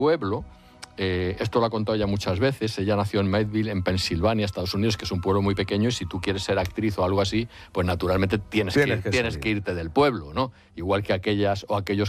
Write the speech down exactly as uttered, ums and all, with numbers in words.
pueblo. Eh, esto lo ha contado ella muchas veces. Ella nació en Meadville, en Pensilvania, Estados Unidos, que es un pueblo muy pequeño, y si tú quieres ser actriz o algo así, pues naturalmente tienes, Tienes que, que tienes salir. que irte del pueblo, ¿no? Igual que aquellas o aquellos